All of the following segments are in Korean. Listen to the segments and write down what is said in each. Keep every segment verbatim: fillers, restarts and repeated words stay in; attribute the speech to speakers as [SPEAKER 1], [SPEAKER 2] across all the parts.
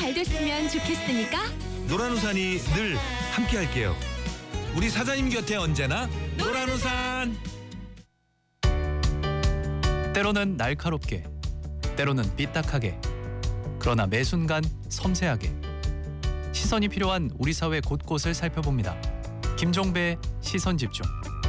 [SPEAKER 1] 잘 됐으면 좋겠으니까
[SPEAKER 2] 노란우산이 늘 함께할게요. 우리 사장님 곁에 언제나 노란우산.
[SPEAKER 3] 때로는 날카롭게, 때로는 삐딱하게, 그러나 매 순간 섬세하게 시선이 필요한 우리 사회 곳곳을 살펴봅니다. 김종배의 시선집중.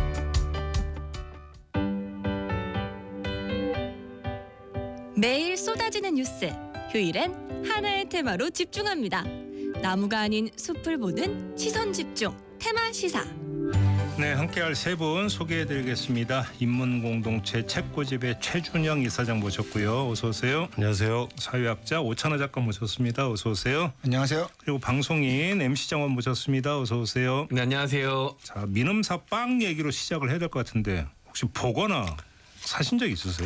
[SPEAKER 1] 매일 쏟아지는 뉴스, 휴일엔 하나의 테마로 집중합니다. 나무가 아닌 숲을 보는 시선집중 테마 시사.
[SPEAKER 4] 네, 함께할 세 분 소개해드리겠습니다. 인문공동체 책고집의 최준영 이사장 모셨고요. 어서 오세요.
[SPEAKER 5] 안녕하세요.
[SPEAKER 4] 사회학자 오찬호 작가 모셨습니다. 어서 오세요.
[SPEAKER 5] 안녕하세요.
[SPEAKER 4] 그리고 방송인 엠씨 장원 모셨습니다. 어서 오세요.
[SPEAKER 5] 네, 안녕하세요.
[SPEAKER 4] 자, 민음사 빵 얘기로 시작을 해야 될 것 같은데 혹시 보거나 사신 적 있으세요?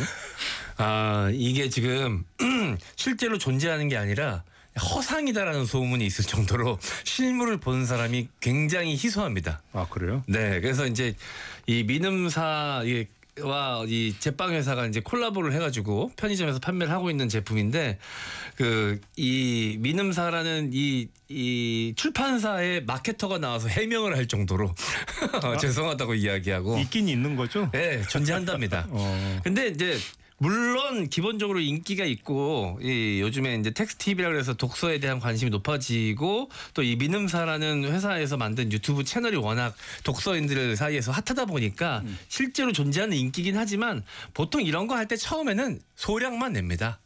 [SPEAKER 5] 아, 이게 지금 실제로 존재하는 게 아니라 허상이다라는 소문이 있을 정도로 실물을 본 사람이 굉장히 희소합니다.
[SPEAKER 4] 아, 그래요?
[SPEAKER 5] 네, 그래서 이제 이 민음사 와 이 제빵 회사가 이제 콜라보를 해가지고 편의점에서 판매를 하고 있는 제품인데 그 이 민음사라는 이 이 출판사의 마케터가 나와서 해명을 할 정도로 아? 죄송하다고 이야기하고
[SPEAKER 4] 있긴 있는 거죠?
[SPEAKER 5] 네, 존재한답니다.
[SPEAKER 4] 어.
[SPEAKER 5] 근데 이제 물론 기본적으로 인기가 있고 이 요즘에 이제 텍스티비라 그래서 독서에 대한 관심이 높아지고 또 이 민음사라는 회사에서 만든 유튜브 채널이 워낙 독서인들 사이에서 핫하다 보니까 음. 실제로 존재하는 인기긴 하지만 보통 이런 거 할 때 처음에는 소량만 냅니다.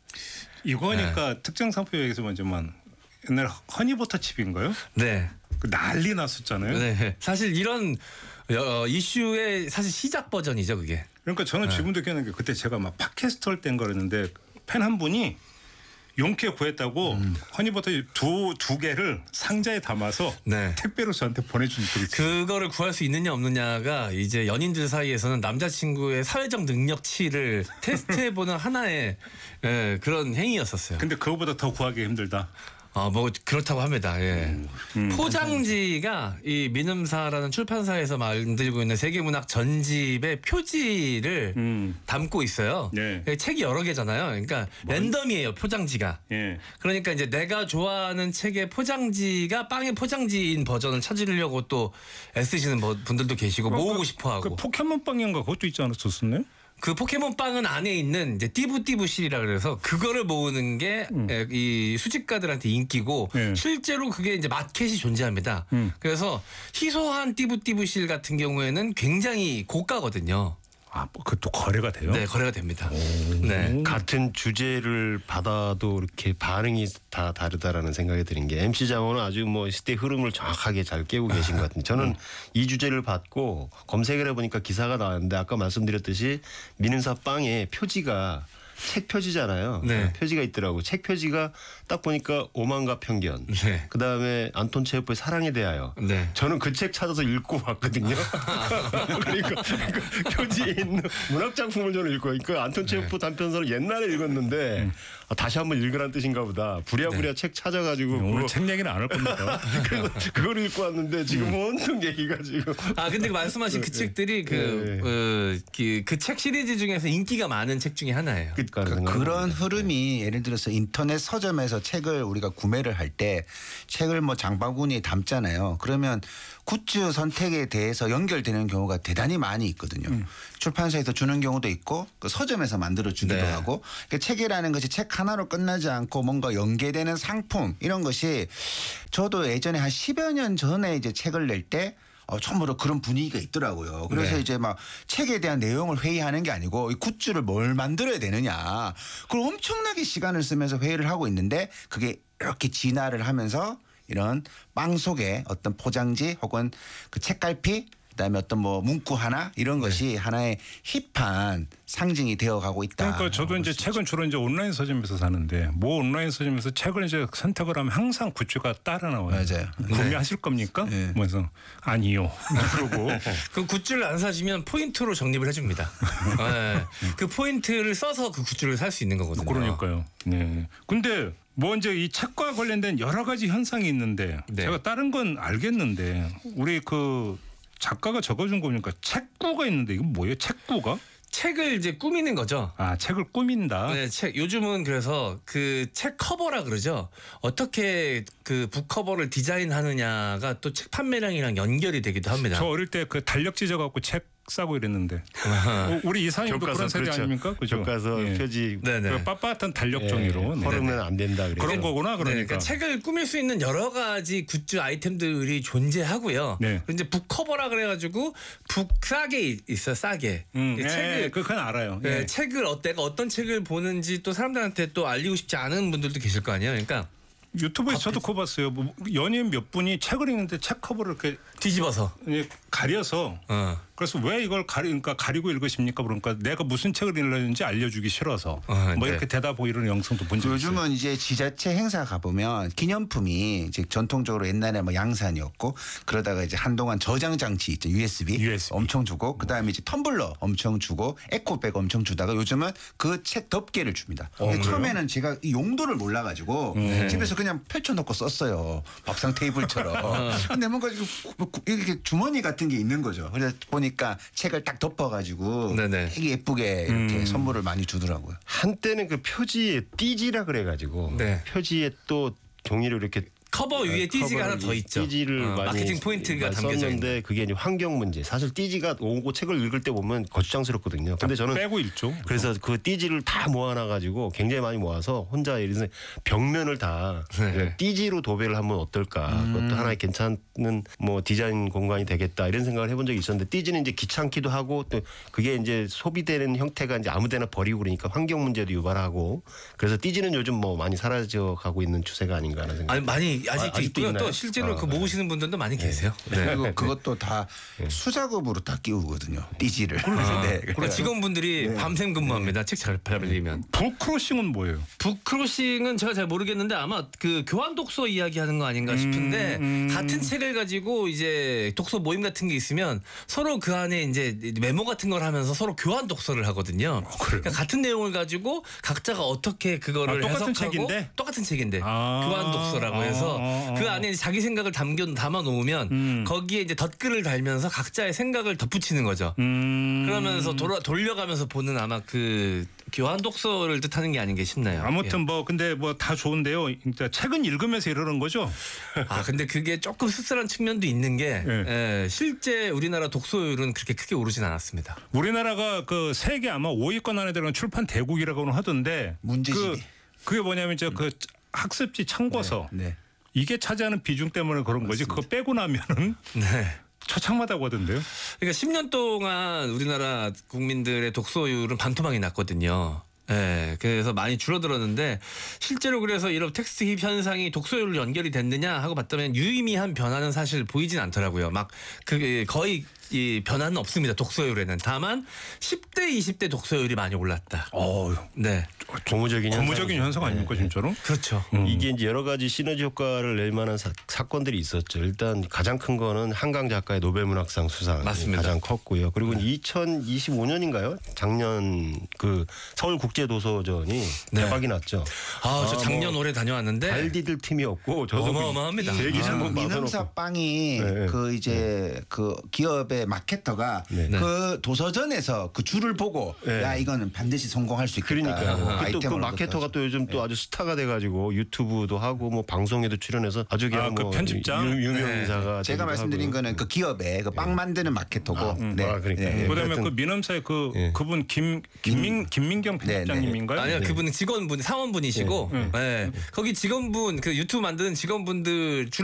[SPEAKER 4] 이거니까 네. 특정 상표 얘기해서 먼저만 옛날 허니버터 칩인가요?
[SPEAKER 5] 네.
[SPEAKER 4] 그 난리 났었잖아요.
[SPEAKER 5] 네. 사실 이런 어, 이슈의 사실 시작 버전이죠, 그게.
[SPEAKER 4] 그러니까 저는
[SPEAKER 5] 네.
[SPEAKER 4] 지금도 기억나는 게 그때 제가 막 팟캐스트 할 때인 거였는데 팬 한 분이 용케 구했다고 음. 허니버터 두, 두 개를 상자에 담아서 네. 택배로 저한테 보내준 적이 있어요.
[SPEAKER 5] 그거를 구할 수 있느냐 없느냐가 이제 연인들 사이에서는 남자친구의 사회적 능력치를 테스트해보는 하나의 예, 그런 행위였었어요.
[SPEAKER 4] 근데 그거보다 더 구하기 힘들다.
[SPEAKER 5] 아, 뭐 그렇다고 합니다. 예. 음, 음, 포장지가 이 민음사라는 출판사에서 만들고 있는 세계문학 전집의 표지를 음. 담고 있어요. 네. 책이 여러 개잖아요. 그러니까 뭔? 랜덤이에요, 포장지가. 예. 그러니까 이제 내가 좋아하는 책의 포장지가 빵의 포장지인 버전을 찾으려고 또 애쓰시는 분들도 계시고 어, 모으고
[SPEAKER 4] 그,
[SPEAKER 5] 싶어하고.
[SPEAKER 4] 그 포켓몬 빵인가 그것도 있지 않았었나요?
[SPEAKER 5] 그 포켓몬 빵은 안에 있는 이제 띠부띠부실이라 그래서 그거를 모으는 게 이 음. 수집가들한테 인기고 네. 실제로 그게 이제 마켓이 존재합니다. 음. 그래서 희소한 띠부띠부실 같은 경우에는 굉장히 고가거든요.
[SPEAKER 4] 아, 뭐 그것도 거래가 돼요?
[SPEAKER 5] 네, 거래가 됩니다.
[SPEAKER 6] 네. 같은 주제를 받아도 이렇게 반응이 다 다르다라는 생각이 드는 게 엠씨 장원은 아주 뭐 시대 흐름을 정확하게 잘 깨고 계신 것 같은데 저는 음. 이 주제를 받고 검색을 해보니까 기사가 나왔는데 아까 말씀드렸듯이 민음사 빵의 표지가 책 표지잖아요. 네. 표지가 있더라고. 책 표지가 딱 보니까 오만과 편견. 네. 그다음에 안톤 체흐프의 사랑에 대하여. 네. 저는 그 책 찾아서 읽고 왔거든요. 그러니까 그 표지에 있는 문학 작품을 저는 읽고 그러니까 안톤 체흐프 네. 단편서를 옛날에 읽었는데 음. 아, 다시 한번 읽으라는 뜻인가 보다. 부랴부랴 네. 책 찾아가지고
[SPEAKER 4] 오늘 그거. 책 얘기는 안 할 겁니다.
[SPEAKER 6] 그래서 그걸 읽고 왔는데 지금 음. 온통 얘기가 지금.
[SPEAKER 5] 아 근데 말씀하신 그 책들이 그 그 책 시리즈 중에서 인기가 많은 책 중에 하나예요.
[SPEAKER 6] 그,
[SPEAKER 7] 그러니까 그런 흐름이 예를 들어서 인터넷 서점에서 책을 우리가 구매를 할 때 책을 뭐 장바구니에 담잖아요. 그러면 굿즈 선택에 대해서 연결되는 경우가 대단히 많이 있거든요. 음. 출판사에서 주는 경우도 있고 그 서점에서 만들어 주기도 네. 하고 그러니까 책이라는 것이 책 하나로 끝나지 않고 뭔가 연계되는 상품 이런 것이 저도 예전에 한 십여 년 전에 이제 책을 낼 때 어, 처음으로 그런 분위기가 있더라고요. 그래서 네. 이제 막 책에 대한 내용을 회의하는 게 아니고 이 굿즈를 뭘 만들어야 되느냐. 그걸 엄청나게 시간을 쓰면서 회의를 하고 있는데 그게 이렇게 진화를 하면서 이런 빵 속에 어떤 포장지 혹은 그 책갈피 그다음에 어떤 뭐 문구 하나 이런 것이 네. 하나의 힙한 상징이 되어가고 있다.
[SPEAKER 4] 그러니까 저도 이제 책은 주로 이제 온라인 서점에서 사는데 뭐 온라인 서점에서 책을 이제 선택을 하면 항상 굿즈가 따라 나와요.
[SPEAKER 7] 맞아요.
[SPEAKER 4] 구매하실 네. 겁니까? 네. 그래서 아니요. 그러고
[SPEAKER 5] 그 굿즈를 안 사시면 포인트로 적립을 해줍니다. 네. 그 포인트를 써서 그 굿즈를 살 수 있는 거거든요.
[SPEAKER 4] 그러니까요. 네. 근데 뭐 이제 이 책과 관련된 여러 가지 현상이 있는데 네. 제가 다른 건 알겠는데 우리 그 작가가 적어준 거니까 책구가 있는데 이건 뭐예요? 책구가?
[SPEAKER 5] 책을 이제 꾸미는 거죠.
[SPEAKER 4] 아 책을 꾸민다.
[SPEAKER 5] 네, 책 요즘은 그래서 그 책 커버라 그러죠. 어떻게 그 북 커버를 디자인하느냐가 또 책 판매량이랑 연결이 되기도 합니다.
[SPEAKER 4] 저 어릴 때 그 달력 찢어갖고 책 싸고 이랬는데 어, 우리 이사님도 그런 세대
[SPEAKER 6] 그렇죠.
[SPEAKER 4] 아닙니까? 그죠?
[SPEAKER 6] 교과서
[SPEAKER 4] 예.
[SPEAKER 6] 표지
[SPEAKER 5] 네네.
[SPEAKER 4] 그 빳빳한 달력 종이로 네.
[SPEAKER 6] 허르면 안 된다 그래서.
[SPEAKER 4] 그런 거구나.
[SPEAKER 5] 네,
[SPEAKER 4] 그러니까.
[SPEAKER 5] 그러니까 책을 꾸밀 수 있는 여러 가지 굿즈 아이템들이 존재하고요.
[SPEAKER 4] 네.
[SPEAKER 5] 이제 북 커버라 그래가지고 북 싸게 있어 싸게.
[SPEAKER 4] 음,
[SPEAKER 5] 이
[SPEAKER 4] 예,
[SPEAKER 5] 책을
[SPEAKER 4] 그건 알아요.
[SPEAKER 5] 예,
[SPEAKER 4] 예.
[SPEAKER 5] 책을 어, 내가 어떤 책을 보는지 또 사람들한테 또 알리고 싶지 않은 분들도 계실 거 아니에요. 그러니까
[SPEAKER 4] 유튜브에서 저도 그거 봤어요. 뭐 연예인 몇 분이 책을 읽는데 책 커버를 이렇게
[SPEAKER 5] 뒤집어서.
[SPEAKER 4] 예, 가려서
[SPEAKER 5] 어.
[SPEAKER 4] 그래서 왜 이걸 가리, 그러니까 가리고 읽으십니까? 그러니까 내가 무슨 책을 읽는지 알려주기 싫어서
[SPEAKER 5] 어,
[SPEAKER 4] 뭐
[SPEAKER 5] 네.
[SPEAKER 4] 이렇게 대답하고 이런 영상도 본 적이 있어요.
[SPEAKER 7] 요즘은 이제 지자체 행사 가보면 기념품이 이제 전통적으로 옛날에 뭐 양산이었고 그러다가 이제 한동안 저장 장치 있죠. 유에스비,
[SPEAKER 4] 유에스비.
[SPEAKER 7] 엄청 주고 그다음에 이제 텀블러 엄청 주고 에코백 엄청 주다가 요즘은 그 책 덮개를 줍니다. 근데 처음에는 제가 이 용도를 몰라가지고 집에서 그냥 펼쳐놓고 썼어요. 밥상 테이블처럼. 근데 뭔가 이렇게 주머니 같은 게 있는 거죠. 그래서 보니까 책을 딱 덮어가지고
[SPEAKER 5] 네네.
[SPEAKER 7] 되게 예쁘게 이렇게
[SPEAKER 4] 음.
[SPEAKER 7] 선물을 많이 주더라고요.
[SPEAKER 6] 한때는 그 표지에 띠지라 그래가지고
[SPEAKER 5] 네.
[SPEAKER 6] 표지에 또 종이를 이렇게
[SPEAKER 5] 커버 위에 띠지가 하나 더 있죠.
[SPEAKER 6] 띠지를
[SPEAKER 5] 어,
[SPEAKER 6] 많이
[SPEAKER 5] 마케팅 포인트가
[SPEAKER 6] 많이
[SPEAKER 5] 담겨져 있는.
[SPEAKER 6] 썼는데 그게 이제 환경 문제. 사실 띠지가 오고 책을 읽을 때 보면 거추장스럽거든요. 근데 저는
[SPEAKER 4] 빼고 읽죠.
[SPEAKER 6] 그래서 그 띠지를 다 모아놔가지고 굉장히 많이 모아서 혼자 이래서 벽면을 다
[SPEAKER 5] 네.
[SPEAKER 6] 띠지로 도배를 하면 어떨까. 그것도 하나의 괜찮은 뭐 디자인 공간이 되겠다 이런 생각을 해본 적이 있었는데 띠지는 이제 귀찮기도 하고 또 그게 이제 소비되는 형태가 이제 아무데나 버리고 그러니까 환경 문제도 유발하고 그래서 띠지는 요즘 뭐 많이 사라져 가고 있는 추세가 아닌가 하는 생각.
[SPEAKER 5] 아니 많이 아직도
[SPEAKER 6] 아, 아직도
[SPEAKER 5] 있고요.
[SPEAKER 6] 있나요?
[SPEAKER 5] 또 실제로
[SPEAKER 6] 아,
[SPEAKER 5] 그 모으시는 분들도 많이 계세요. 네.
[SPEAKER 7] 그리고 그것도 다 수작업으로 다 끼우거든요. 띠지를. 네.
[SPEAKER 5] 그러니까 직원분들이 밤샘 근무합니다. 책 잘 팔리면.
[SPEAKER 4] 북크로싱은 뭐예요?
[SPEAKER 5] 북크로싱은 제가 잘 모르겠는데 아마 그 교환 독서 이야기하는 거 아닌가 싶은데
[SPEAKER 4] 음, 음.
[SPEAKER 5] 같은 책을 가지고 이제 독서 모임 같은 게 있으면 서로 그 안에 이제 메모 같은 걸 하면서 서로 교환 독서를 하거든요. 그러니까 같은 내용을 가지고 각자가 어떻게 그거를
[SPEAKER 4] 아, 똑같은
[SPEAKER 5] 해석하고
[SPEAKER 4] 책인데?
[SPEAKER 5] 똑같은 책인데
[SPEAKER 4] 아,
[SPEAKER 5] 교환 독서라고 해서
[SPEAKER 4] 아, 아,
[SPEAKER 5] 그
[SPEAKER 4] 아.
[SPEAKER 5] 안에 자기 생각을 담겨 담아 놓으면
[SPEAKER 4] 음.
[SPEAKER 5] 거기에 이제 덧글을 달면서 각자의 생각을 덧붙이는 거죠.
[SPEAKER 4] 음.
[SPEAKER 5] 그러면서 돌아, 돌려가면서 보는 아마 그 교환 독서를 뜻하는 게 아닌가 싶네요.
[SPEAKER 4] 아무튼 뭐 근데 뭐 다 좋은데요. 그러니까 책은 읽으면서 이러는 거죠.
[SPEAKER 5] 예. 아 근데 그게 조금 씁쓸한 측면도 있는 게
[SPEAKER 4] 네.
[SPEAKER 5] 예, 실제 우리나라 독서율은 그렇게 크게 오르진 않았습니다.
[SPEAKER 4] 우리나라가 그 세계 아마 오 위권 안에 들어간 출판 대국이라고는 하던데
[SPEAKER 7] 문제집이.
[SPEAKER 4] 그 그게 뭐냐면 이제 그 학습지 참고서
[SPEAKER 7] 네.
[SPEAKER 4] 이게 차지하는 비중 때문에 그런 거지. 그거 빼고 나면은
[SPEAKER 5] 네.
[SPEAKER 4] 처참하다고 하던데요.
[SPEAKER 5] 그러니까 십 년 동안 우리나라 국민들의 독서율은 반토막이 났거든요. 예, 그래서 많이 줄어들었는데 실제로 그래서 이런 텍스트 힙 현상이 독서율로 연결이 됐느냐 하고 봤다면 유의미한 변화는 사실 보이진 않더라고요. 막 그게 거의 이 변화는 없습니다. 독서율에는. 다만 십 대, 이십 대 독서율이 많이 올랐다.
[SPEAKER 4] 어,
[SPEAKER 5] 네,
[SPEAKER 6] 고무적인
[SPEAKER 4] 고무적인
[SPEAKER 6] 현상이죠.
[SPEAKER 4] 현상 아닙니까 진짜로?
[SPEAKER 5] 그렇죠.
[SPEAKER 4] 음.
[SPEAKER 6] 이게 이제 여러 가지 시너지 효과를 낼 만한 사, 사건들이 있었죠. 일단 가장 큰 거는 한강 작가의 노벨문학상 수상
[SPEAKER 5] 맞습니다.
[SPEAKER 6] 가장 컸고요. 그리고 이천이십오 년인가요? 작년 그 서울국제도서전이
[SPEAKER 5] 네.
[SPEAKER 6] 대박이 났죠.
[SPEAKER 5] 아, 저
[SPEAKER 6] 아,
[SPEAKER 5] 작년
[SPEAKER 6] 뭐
[SPEAKER 5] 올해 다녀왔는데
[SPEAKER 6] 잘 디딜 팀이 없고 저도
[SPEAKER 5] 어마어마합니다.
[SPEAKER 6] 제 얘기 잘못
[SPEAKER 7] 민음사
[SPEAKER 6] 받아놓고
[SPEAKER 7] 빵이
[SPEAKER 6] 네.
[SPEAKER 7] 그 이제 그 기업의 마케터가
[SPEAKER 6] 네.
[SPEAKER 7] 그 도서전에서 그 줄을 보고
[SPEAKER 6] 네.
[SPEAKER 7] 야 이거는 반드시 성공할 수 있겠다.
[SPEAKER 6] 그러니까요. 또 그
[SPEAKER 7] 아이템으로
[SPEAKER 6] 마케터가
[SPEAKER 7] 얻었다죠.
[SPEAKER 6] 또 요즘 또 아주 스타가 돼가지고 유튜브도 하고 뭐 방송에도 출연해서 아주 그냥
[SPEAKER 4] 아, 그
[SPEAKER 6] 뭐
[SPEAKER 4] 편집자?
[SPEAKER 6] 유, 유명
[SPEAKER 5] 네.
[SPEAKER 6] 인사가
[SPEAKER 7] 제가
[SPEAKER 6] 되기도
[SPEAKER 7] 말씀드린
[SPEAKER 6] 하고요.
[SPEAKER 7] 거는 그 기업의 그 빵 만드는 마케터고. 네.
[SPEAKER 6] 아, 그러니까. 예.
[SPEAKER 4] 그다음에
[SPEAKER 6] 하여튼-
[SPEAKER 4] 그 민음사의 그
[SPEAKER 6] 예.
[SPEAKER 4] 그분 김 김민 김민경
[SPEAKER 7] 네, 네.
[SPEAKER 4] 편집장님인가요?
[SPEAKER 5] 아니요, 그분은 직원분, 사원분이시고, 예. 거기 직원분, 그 유튜브 만드는 직원분들 줄